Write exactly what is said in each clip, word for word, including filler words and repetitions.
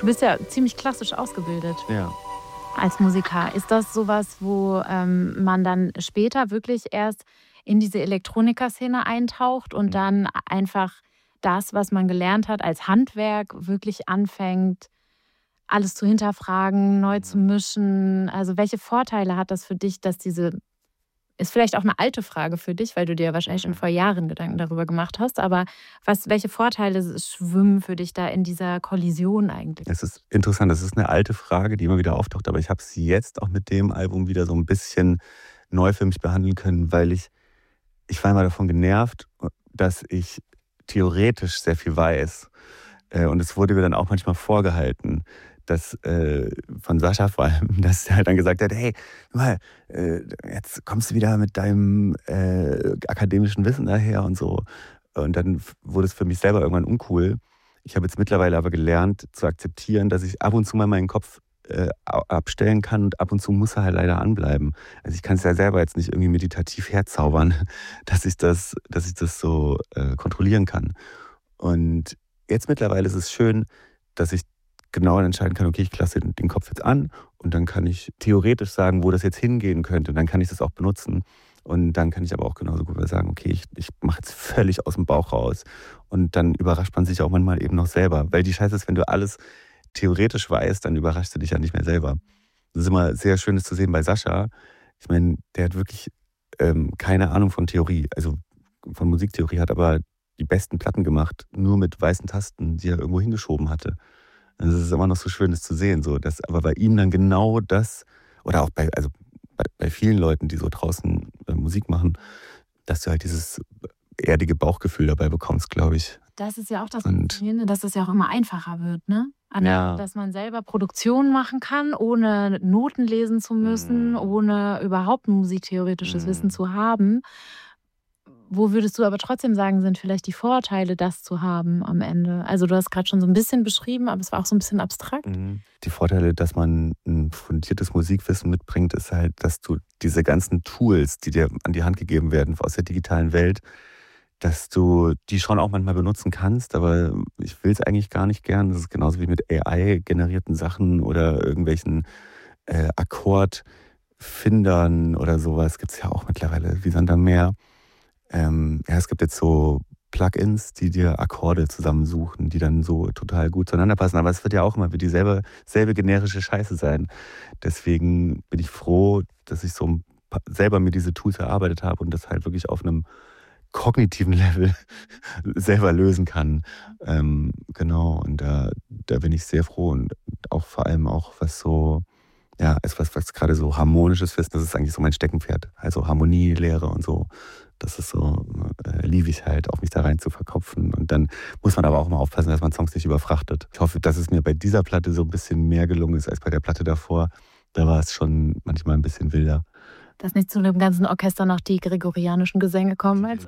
Du bist ja ziemlich klassisch ausgebildet. Ja. Als Musiker. Ist das sowas, wo ähm, man dann später wirklich erst in diese Elektronikerszene eintaucht und dann einfach das, was man gelernt hat als Handwerk, wirklich anfängt, alles zu hinterfragen, neu zu mischen? Also welche Vorteile hat das für dich, dass diese, ist vielleicht auch eine alte Frage für dich, weil du dir wahrscheinlich schon vor Jahren Gedanken darüber gemacht hast, aber was, welche Vorteile schwimmen für dich da in dieser Kollision eigentlich? Es ist interessant, das ist eine alte Frage, die immer wieder auftaucht, aber ich habe sie jetzt auch mit dem Album wieder so ein bisschen neu für mich behandeln können, weil ich, ich war immer davon genervt, dass ich theoretisch sehr viel weiß. Und es wurde mir dann auch manchmal vorgehalten, dass äh, von Sascha vor allem, dass er halt dann gesagt hat, hey, mal, äh, jetzt kommst du wieder mit deinem äh, akademischen Wissen daher und so. Und dann wurde es für mich selber irgendwann uncool. Ich habe jetzt mittlerweile aber gelernt zu akzeptieren, dass ich ab und zu mal meinen Kopf äh, abstellen kann und ab und zu muss er halt leider anbleiben. Also ich kann es ja selber jetzt nicht irgendwie meditativ herzaubern, dass ich das, dass ich das so äh, kontrollieren kann. Und jetzt mittlerweile ist es schön, dass ich genau entscheiden kann, okay, ich lasse den Kopf jetzt an und dann kann ich theoretisch sagen, wo das jetzt hingehen könnte. Und dann kann ich das auch benutzen. Und dann kann ich aber auch genauso gut sagen, okay, ich, ich mache jetzt völlig aus dem Bauch raus. Und dann überrascht man sich auch manchmal eben noch selber. Weil die Scheiße ist, wenn du alles theoretisch weißt, dann überraschst du dich ja nicht mehr selber. Das ist immer sehr schön zu sehen bei Sascha. Ich meine, der hat wirklich ähm, keine Ahnung von Theorie, also von Musiktheorie, hat aber die besten Platten gemacht, nur mit weißen Tasten, die er irgendwo hingeschoben hatte. Also es ist immer noch so schön, das zu sehen. So, dass aber bei ihm dann genau das, oder auch bei, also bei, bei vielen Leuten, die so draußen äh, Musik machen, dass du halt dieses erdige Bauchgefühl dabei bekommst, glaube ich. Das ist ja auch das Faszinierende, dass es ja auch immer einfacher wird, ne? An, ja. Dass man selber Produktionen machen kann, ohne Noten lesen zu müssen, mm. ohne überhaupt ein musiktheoretisches mm. Wissen zu haben. Wo würdest du aber trotzdem sagen, sind vielleicht die Vorteile, das zu haben am Ende? Also du hast gerade schon so ein bisschen beschrieben, aber es war auch so ein bisschen abstrakt. Die Vorteile, dass man ein fundiertes Musikwissen mitbringt, ist halt, dass du diese ganzen Tools, die dir an die Hand gegeben werden aus der digitalen Welt, dass du die schon auch manchmal benutzen kannst, aber ich will es eigentlich gar nicht gern. Das ist genauso wie mit A I-generierten Sachen oder irgendwelchen äh, Akkordfindern oder sowas. Gibt es ja auch mittlerweile wie Sand am Meer. Ähm, ja, es gibt jetzt so Plugins, die dir Akkorde zusammensuchen, die dann so total gut zueinander passen. Aber es wird ja auch immer wieder dieselbe selbe generische Scheiße sein. Deswegen bin ich froh, dass ich so selber mir diese Tools erarbeitet habe und das halt wirklich auf einem kognitiven Level selber lösen kann. Ähm, genau, und da, da bin ich sehr froh. Und auch vor allem auch, was so, ja, etwas, was gerade so harmonisches Wissen, das ist eigentlich so mein Steckenpferd. Also Harmonielehre und so. Das ist so, äh, liebe ich halt, auch mich da rein zu verkopfen. Und dann muss man aber auch mal aufpassen, dass man Songs nicht überfrachtet. Ich hoffe, dass es mir bei dieser Platte so ein bisschen mehr gelungen ist als bei der Platte davor. Da war es schon manchmal ein bisschen wilder. Dass nicht zu dem ganzen Orchester noch die gregorianischen Gesänge kommen. Also.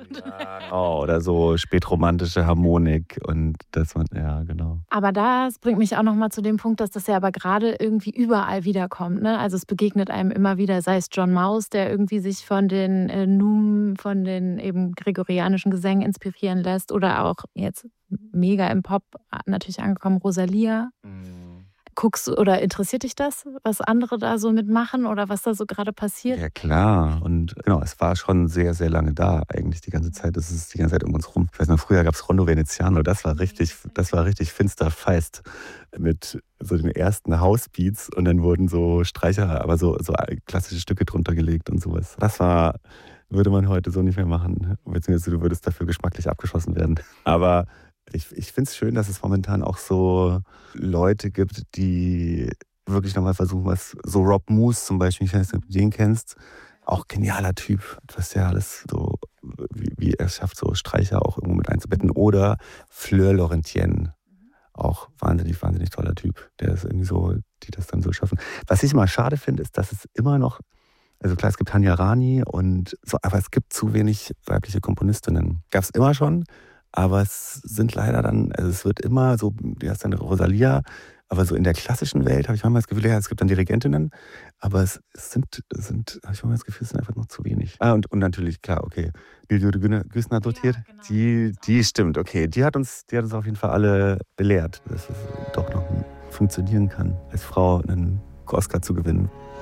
Oh, oder so spätromantische Harmonik und das man, ja, genau. Aber das bringt mich auch nochmal zu dem Punkt, dass das ja aber gerade irgendwie überall wiederkommt. Ne? Also es begegnet einem immer wieder, sei es John Maus, der irgendwie sich von den äh, Num, von den eben gregorianischen Gesängen inspirieren lässt, oder auch jetzt mega im Pop natürlich angekommen, Rosalia. Mhm. Guckst du oder interessiert dich das, was andere da so mitmachen oder was da so gerade passiert? Ja, klar. Und genau, es war schon sehr, sehr lange da, eigentlich die ganze Zeit. Das ist die ganze Zeit um uns rum. Ich weiß noch, früher gab es Rondo Veneziano, das war richtig, das war richtig finster feist mit so den ersten Housebeats und dann wurden so Streicher, aber so, so klassische Stücke drunter gelegt und sowas. Das war, würde man heute so nicht mehr machen. Beziehungsweise du würdest dafür geschmacklich abgeschossen werden. Aber Ich, ich finde es schön, dass es momentan auch so Leute gibt, die wirklich nochmal versuchen, was so Rob Moose zum Beispiel, ich weiß nicht, ob du den kennst, auch genialer Typ, was der alles so, wie, wie er es schafft, so Streicher auch irgendwo mit einzubetten. Oder Fleur Laurentienne, auch wahnsinnig, wahnsinnig toller Typ, der ist irgendwie so, die das dann so schaffen. Was ich immer schade finde, ist, dass es immer noch, also klar, es gibt Tanja Rani und so, aber es gibt zu wenig weibliche Komponistinnen. Gab es immer schon. Aber es sind leider dann, also es wird immer so, die heißt dann Rosalia, aber so in der klassischen Welt habe ich manchmal das Gefühl, ja, es gibt dann Dirigentinnen, aber es, es sind, es sind, habe ich manchmal das Gefühl, es sind einfach noch zu wenig. Ah, und, und natürlich, klar, okay, Hilde Güssner dotiert, ja, genau. die, die stimmt, okay, die hat uns, die hat uns auf jeden Fall alle belehrt, dass es doch noch funktionieren kann, als Frau einen Oscar zu gewinnen.